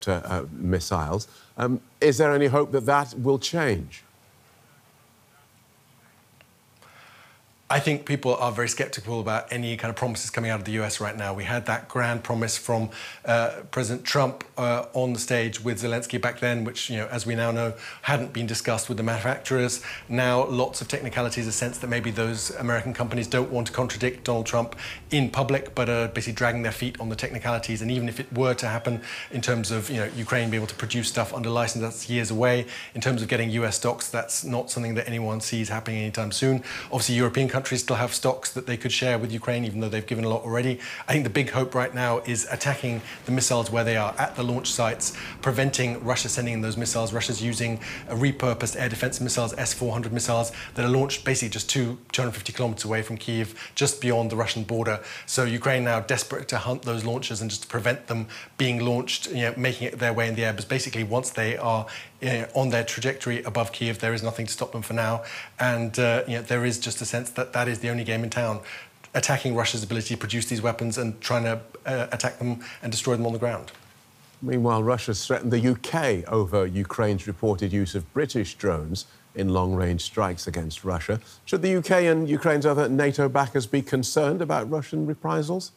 missiles. Is there any hope that that will change? I think people are very sceptical about any kind of promises coming out of the US right now. We had that grand promise from President Trump on the stage with Zelensky back then, which, you know, as we now know, hadn't been discussed with the manufacturers. Now, lots of technicalities, a sense that maybe those American companies don't want to contradict Donald Trump in public, but are basically dragging their feet on the technicalities. And even if it were to happen in terms of, you know, Ukraine being able to produce stuff under license, that's years away. In terms of getting US stocks, that's not something that anyone sees happening anytime soon. Obviously, European countries still have stocks that they could share with Ukraine, even though they've given a lot already. I think the big hope right now is attacking the missiles where they are, at the launch sites, preventing Russia sending in those missiles. Russia's using repurposed air defense missiles, S-400 missiles, that are launched basically just 250 kilometers away from Kyiv, just beyond the Russian border. So Ukraine now desperate to hunt those launchers and just to prevent them being launched, you know, making it their way in the air. But basically, once they are on their trajectory above Kyiv, there is nothing to stop them for now. And you know, there is just a sense that that is the only game in town, attacking Russia's ability to produce these weapons and trying to attack them and destroy them on the ground. Meanwhile, Russia's threatened the UK over Ukraine's reported use of British drones in long-range strikes against Russia. Should the UK and Ukraine's other NATO backers be concerned about Russian reprisals?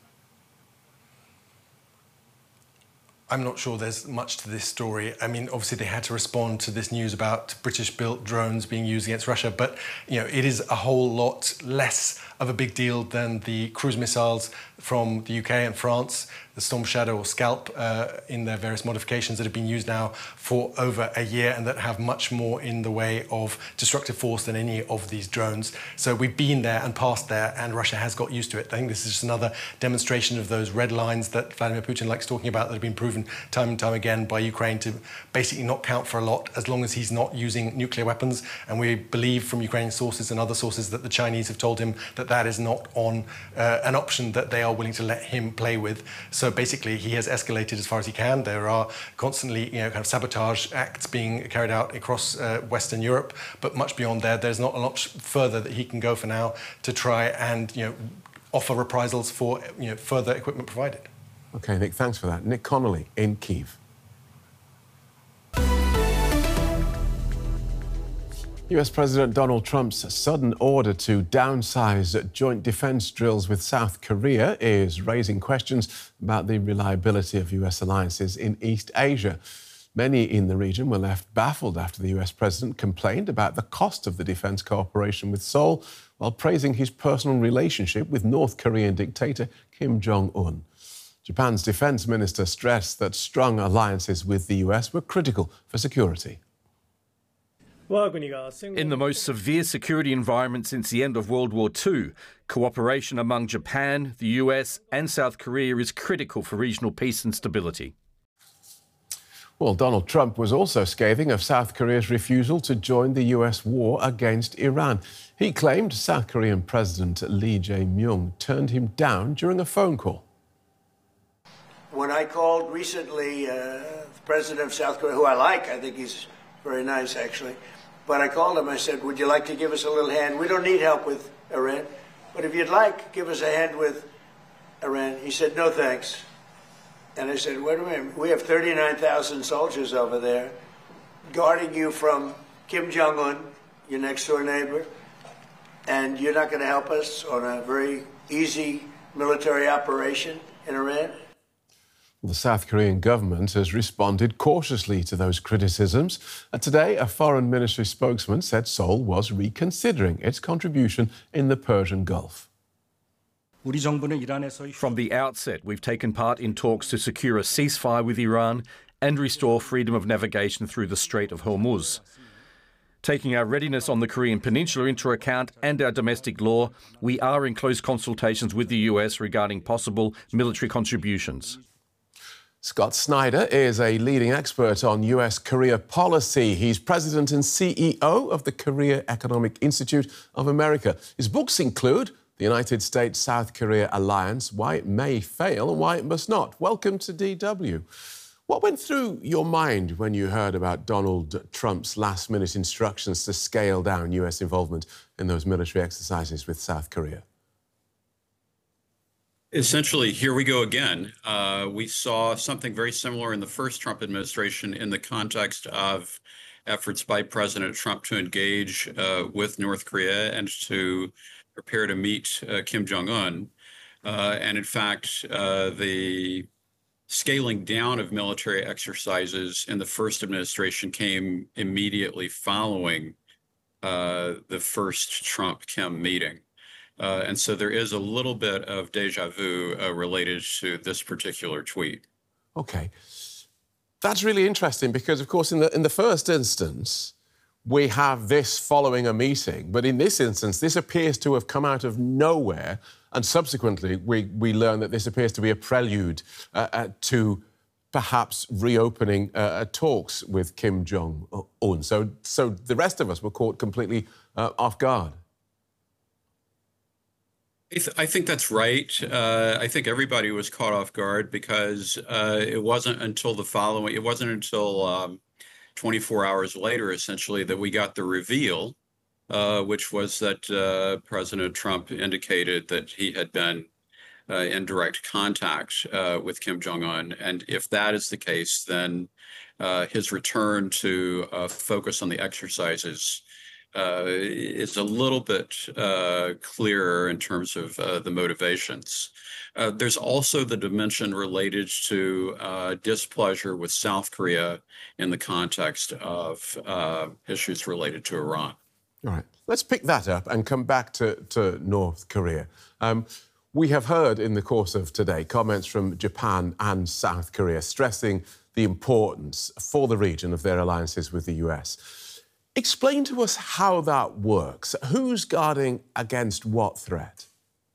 I'm not sure there's much to this story. I mean, obviously they had to respond to this news about British-built drones being used against Russia, but, you know, it is a whole lot less of a big deal than the cruise missiles from the UK and France, the Storm Shadow or Scalp, in their various modifications that have been used now for over a year and that have much more in the way of destructive force than any of these drones. So we've been there and passed there, and Russia has got used to it. I think this is just another demonstration of those red lines that Vladimir Putin likes talking about, that have been proven time and time again by Ukraine to basically not count for a lot as long as he's not using nuclear weapons. And we believe from Ukrainian sources and other sources that the Chinese have told him that that is not on an option that they are willing to let him play with. So basically, he has escalated as far as he can. There are constantly, you know, kind of sabotage acts being carried out across Western Europe, but much beyond there, there's not a lot further that he can go for now to try and, you know, offer reprisals for, you know, further equipment provided. OK, Nick, thanks for that. Nick Connolly in Kyiv. US President Donald Trump's sudden order to downsize joint defence drills with South Korea is raising questions about the reliability of US alliances in East Asia. Many in the region were left baffled after the US president complained about the cost of the defence cooperation with Seoul while praising his personal relationship with North Korean dictator Kim Jong-un. Japan's defence minister stressed that strong alliances with the US were critical for security. In the most severe security environment since the end of World War II, cooperation among Japan, the US and South Korea is critical for regional peace and stability. Well, Donald Trump was also scathing of South Korea's refusal to join the US war against Iran. He claimed South Korean President Lee Jae-myung turned him down during a phone call. When I called recently the president of South Korea, who I think he's very nice, actually. But I called him, I said, would you like to give us a little hand? We don't need help with Iran, but if you'd like, give us a hand with Iran. He said, no, thanks. And I said, wait a minute, we have 39,000 soldiers over there guarding you from Kim Jong-un, your next door neighbor, and you're not going to help us on a very easy military operation in Iran? The South Korean government has responded cautiously to those criticisms. Today, a foreign ministry spokesman said Seoul was reconsidering its contribution in the Persian Gulf. From the outset, we've taken part in talks to secure a ceasefire with Iran and restore freedom of navigation through the Strait of Hormuz. Taking our readiness on the Korean Peninsula into account and our domestic law, we are in close consultations with the US regarding possible military contributions. Scott Snyder is a leading expert on US Korea policy. He's president and CEO of the Korea Economic Institute of America. His books include The United States-South Korea Alliance, Why It May Fail and Why It Must Not. Welcome to DW. What went through your mind when you heard about Donald Trump's last-minute instructions to scale down US involvement in those military exercises with South Korea? Essentially, here we go again. We saw something very similar in the first Trump administration in the context of efforts by President Trump to engage with North Korea and to prepare to meet Kim Jong-un. And in fact, the scaling down of military exercises in the first administration came immediately following the first Trump-Kim meeting. And so there is a little bit of deja vu related to this particular tweet. Okay. That's really interesting because, of course, in the first instance, we have this following a meeting. But in this instance, this appears to have come out of nowhere. And subsequently, we learn that this appears to be a prelude to perhaps reopening talks with Kim Jong-un. So the rest of us were caught completely off guard. I think that's right. I think everybody was caught off guard because it wasn't until 24 hours later, essentially, that we got the reveal, which was that President Trump indicated that he had been in direct contact with Kim Jong-un. And if that is the case, then his return to focus on the exercises is a little bit clearer in terms of the motivations. There's also the dimension related to displeasure with South Korea in the context of issues related to Iran. All right. Let's pick that up and come back to North Korea. We have heard in the course of today comments from Japan and South Korea stressing the importance for the region of their alliances with the US. Explain to us how that works. Who's guarding against what threat?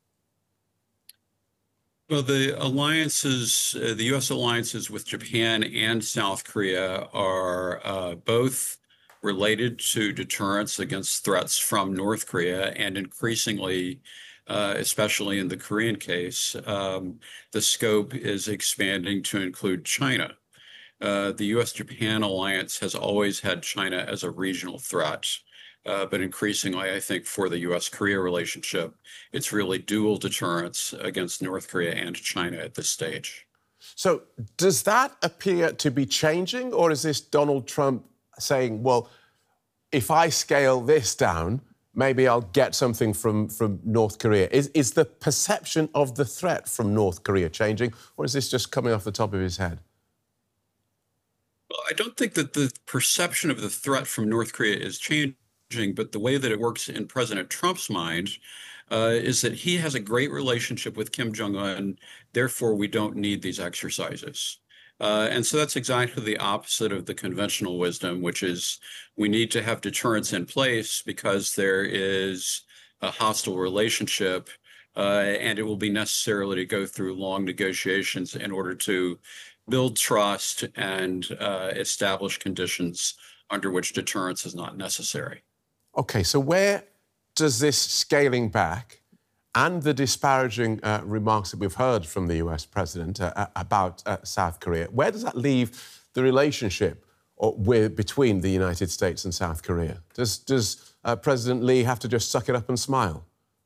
Well, the alliances, the U.S. alliances with Japan and South Korea are both related to deterrence against threats from North Korea, and increasingly, especially in the Korean case, the scope is expanding to include China. The U.S.-Japan alliance has always had China as a regional threat, but increasingly, I think, for the U.S.-Korea relationship, it's really dual deterrence against North Korea and China at this stage. So does that appear to be changing, or is this Donald Trump saying, well, if I scale this down, maybe I'll get something from North Korea? Is the perception of the threat from North Korea changing, or is this just coming off the top of his head? Well, I don't think that the perception of the threat from North Korea is changing, but the way that it works in President Trump's mind is that he has a great relationship with Kim Jong-un, therefore we don't need these exercises. And so that's exactly the opposite of the conventional wisdom, which is we need to have deterrence in place because there is a hostile relationship and it will be necessary to go through long negotiations in order to build trust and establish conditions under which deterrence is not necessary. OK, so where does this scaling back and the disparaging remarks that we've heard from the US president about South Korea, where does that leave the relationship between the United States and South Korea? Does President Lee have to just suck it up and smile?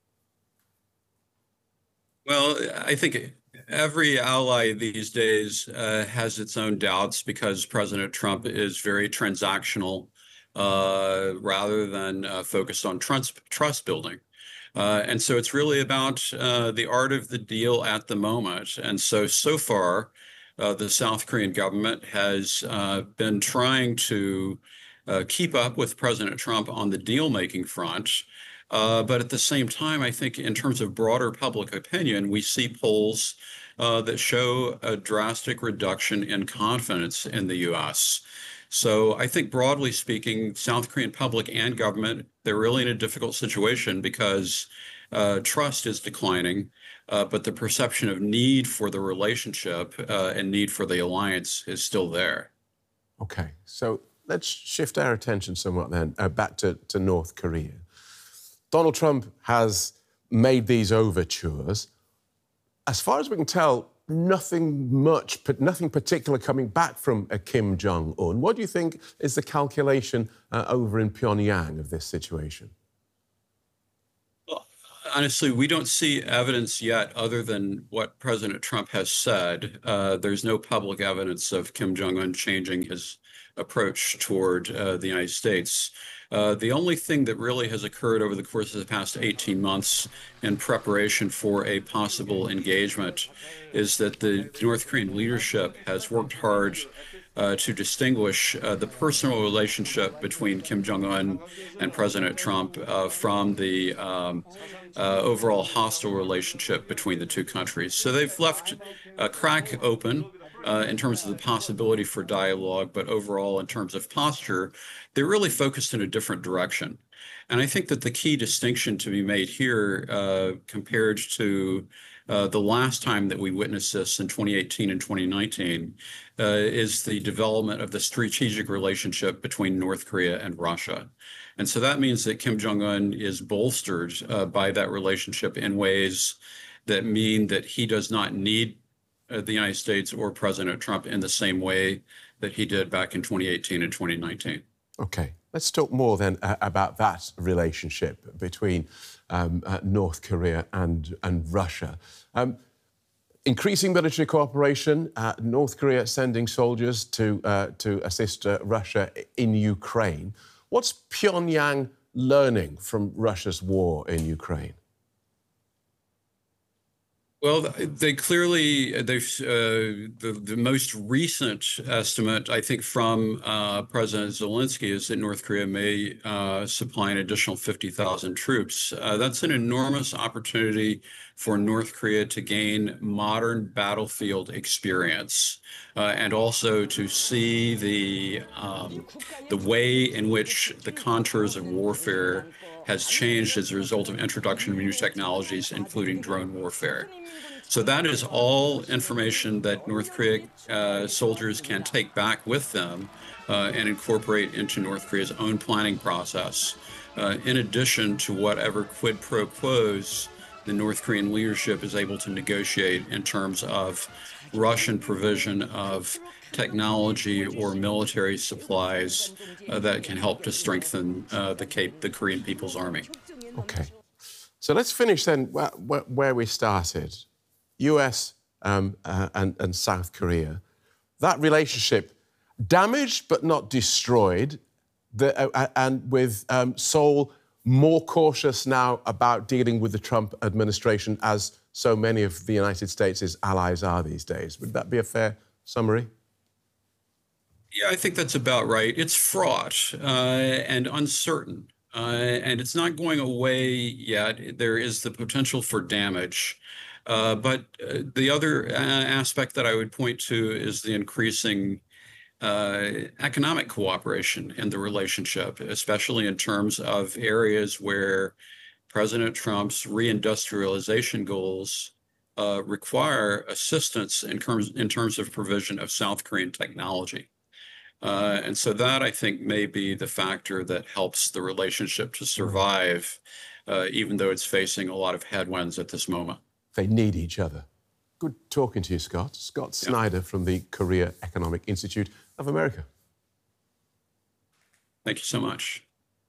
Well, I think every ally these days has its own doubts because President Trump is very transactional rather than focused on trust building. And so it's really about the art of the deal at the moment. And so far, the South Korean government has been trying to keep up with President Trump on the deal-making front. But at the same time, I think in terms of broader public opinion, we see polls that show a drastic reduction in confidence in the U.S. So I think broadly speaking, South Korean public and government, they're really in a difficult situation because trust is declining, but the perception of need for the relationship and need for the alliance is still there. OK, so let's shift our attention somewhat then back to North Korea. Donald Trump has made these overtures. As far as we can tell, nothing particular coming back from Kim Jong-un. What do you think is the calculation over in Pyongyang of this situation? Well, Honestly, we don't see evidence yet other than what President Trump has said. There's no public evidence of Kim Jong-un changing his approach toward the United States. The only thing that really has occurred over the course of the past 18 months in preparation for a possible engagement is that the North Korean leadership has worked hard to distinguish the personal relationship between Kim Jong-un and President Trump from the overall hostile relationship between the two countries. So they've left a crack open in terms of the possibility for dialogue, but overall, in terms of posture, they're really focused in a different direction. And I think that the key distinction to be made here compared to the last time that we witnessed this in 2018 and 2019 is the development of the strategic relationship between North Korea and Russia. And so that means that Kim Jong-un is bolstered by that relationship in ways that mean that he does not need the United States or President Trump in the same way that he did back in 2018 and 2019. OK, let's talk more then about that relationship between North Korea and Russia. Increasing military cooperation, North Korea sending soldiers to assist Russia in Ukraine. What's Pyongyang learning from Russia's war in Ukraine? Well, they clearly, the most recent estimate, I think, from President Zelensky is that North Korea may supply an additional 50,000 troops. That's an enormous opportunity for North Korea to gain modern battlefield experience and also to see the way in which the contours of warfare has changed as a result of introduction of new technologies, including drone warfare. So that is all information that North Korea soldiers can take back with them and incorporate into North Korea's own planning process, in addition to whatever quid pro quos the North Korean leadership is able to negotiate in terms of Russian provision of technology or military supplies that can help to strengthen the Korean People's Army. OK. So let's finish then where we started. US and South Korea. That relationship damaged but not destroyed, and with Seoul more cautious now about dealing with the Trump administration, as so many of the United States' allies are these days. Would that be a fair summary? Yeah, I think that's about right. It's fraught and uncertain, and it's not going away yet. There is the potential for damage. But the other aspect that I would point to is the increasing economic cooperation in the relationship, especially in terms of areas where President Trump's reindustrialization goals require assistance in terms of provision of South Korean technology. And so that, I think, may be the factor that helps the relationship to survive, even though it's facing a lot of headwinds at this moment. They need each other. Good talking to you, Scott. Scott Snyder from the Korea Economic Institute of America. Thank you so much.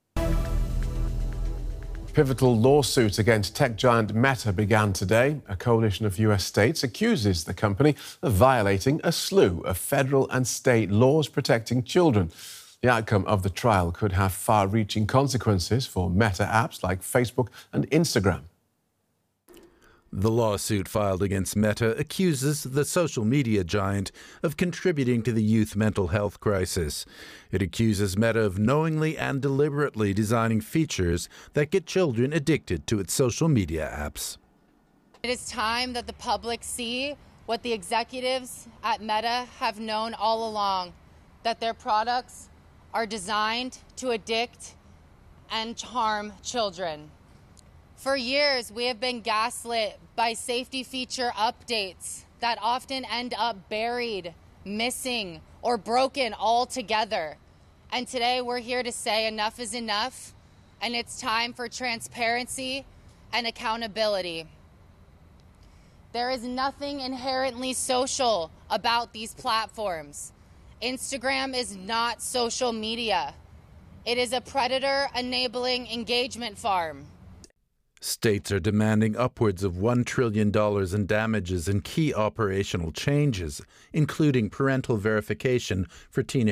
Pivotal lawsuit against tech giant Meta began today. A coalition of US states accuses the company of violating a slew of federal and state laws protecting children. The outcome of the trial could have far-reaching consequences for Meta apps like Facebook and Instagram. The lawsuit filed against Meta accuses the social media giant of contributing to the youth mental health crisis. It accuses Meta of knowingly and deliberately designing features that get children addicted to its social media apps. It is time that the public see what the executives at Meta have known all along, that their products are designed to addict and harm children. For years, we have been gaslit by safety feature updates that often end up buried, missing, or broken altogether. And today we're here to say enough is enough, and it's time for transparency and accountability. There is nothing inherently social about these platforms. Instagram is not social media. It is a predator-enabling engagement farm. States are demanding upwards of $1 trillion in damages and key operational changes, including parental verification for teenage